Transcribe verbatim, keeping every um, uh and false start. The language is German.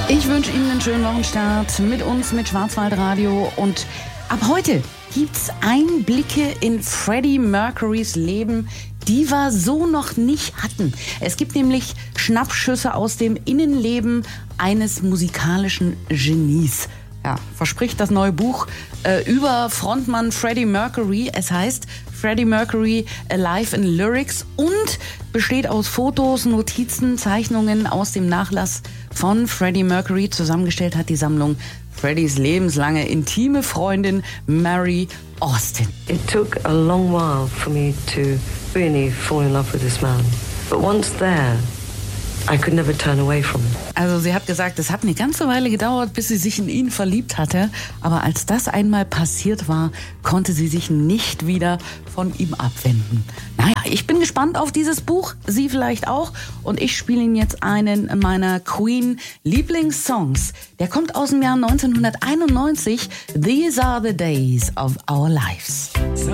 Ich wünsche Ihnen einen schönen Wochenstart mit uns, mit Schwarzwaldradio. Und ab heute gibt's Einblicke in Freddie Mercurys Leben, die wir so noch nicht hatten. Es gibt nämlich Schnappschüsse aus dem Innenleben eines musikalischen Genies. Ja, verspricht das neue Buch äh, über Frontmann Freddie Mercury. Es heißt Freddie Mercury Alive in Lyrics und besteht aus Fotos, Notizen, Zeichnungen aus dem Nachlass von Freddie Mercury. Zusammengestellt hat die Sammlung Freddies lebenslange intime Freundin Mary Austin. It took a long while for me to really fall in love with this man. But once there, I could never turn away from him. Also sie hat gesagt, es hat eine ganze Weile gedauert, bis sie sich in ihn verliebt hatte. Aber als das einmal passiert war, konnte sie sich nicht wieder von ihm abwenden. Naja, ich bin gespannt auf dieses Buch. Sie vielleicht auch. Und ich spiele Ihnen jetzt einen meiner Queen-Lieblingssongs. Der kommt aus dem Jahr neunzehnhunderteinundneunzig. These are the days of our lives.